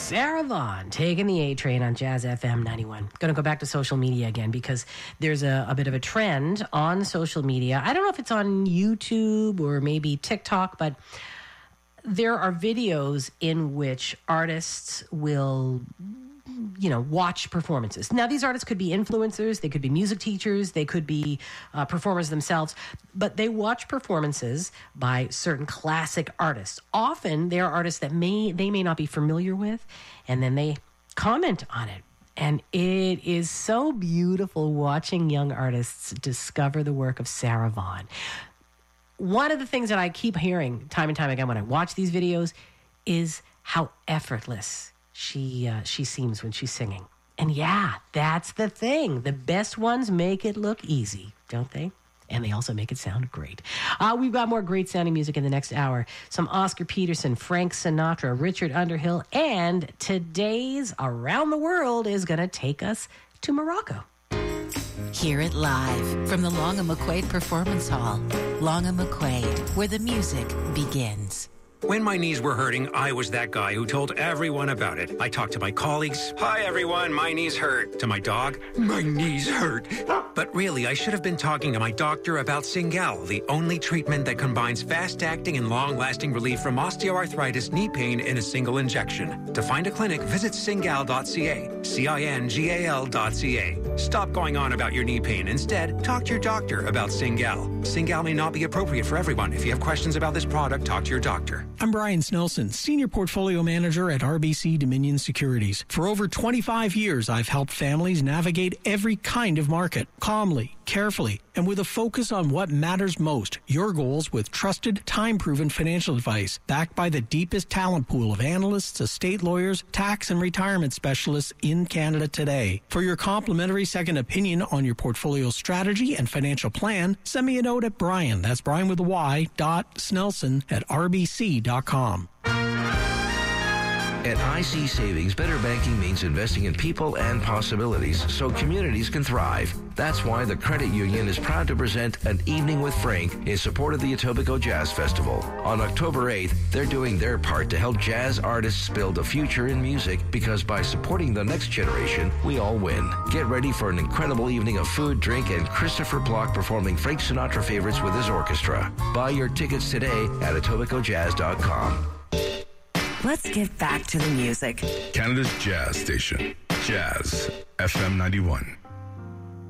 Sarah Vaughan taking the A train on Jazz FM 91. Going to go back to social media again because there's a bit of a trend on social media. I don't know if it's on YouTube or maybe TikTok, but there are videos in which artists will, watch performances. Now, these artists could be influencers, they could be music teachers, they could be performers themselves, but they watch performances by certain classic artists. Often, they are artists that they may not be familiar with, and then they comment on it. And it is so beautiful watching young artists discover the work of Sarah Vaughan. One of the things that I keep hearing time and time again when I watch these videos is how effortless she seems when she's singing. And yeah, that's the thing. The best ones make it look easy, don't they? And they also make it sound great. We've got more great sounding music in the next hour. Some Oscar Peterson, Frank Sinatra, Richard Underhill, and today's Around the World is going to take us to Morocco. Hear it live from the Long & McQuaid Performance Hall. Long & McQuaid, where the music begins. When my knees were hurting, I was that guy who told everyone about it. I talked to my colleagues. Hi, everyone. My knees hurt. To my dog. My knees hurt. But really, I should have been talking to my doctor about Cingal, the only treatment that combines fast-acting and long-lasting relief from osteoarthritis knee pain in a single injection. To find a clinic, visit cingal.ca. CINGAL.ca. Stop going on about your knee pain. Instead, talk to your doctor about Cingal. Cingal may not be appropriate for everyone. If you have questions about this product, talk to your doctor. I'm Brian Snelson, Senior Portfolio Manager at RBC Dominion Securities. For over 25 years, I've helped families navigate every kind of market, calmly, carefully, and with a focus on what matters most, your goals with trusted, time-proven financial advice, backed by the deepest talent pool of analysts, estate lawyers, tax and retirement specialists in Canada today. For your complimentary second opinion on your portfolio strategy and financial plan, send me a note at Brian, that's Brian with a Y, .Snelson at rbc.com. At IC Savings, better banking means investing in people and possibilities so communities can thrive. That's why the Credit Union is proud to present An Evening with Frank in support of the Etobicoke Jazz Festival. On October 8th, they're doing their part to help jazz artists build a future in music because by supporting the next generation, we all win. Get ready for an incredible evening of food, drink, and Christopher Block performing Frank Sinatra favorites with his orchestra. Buy your tickets today at EtobicokeJazz.com. Let's get back to the music. Canada's Jazz Station, Jazz FM 91.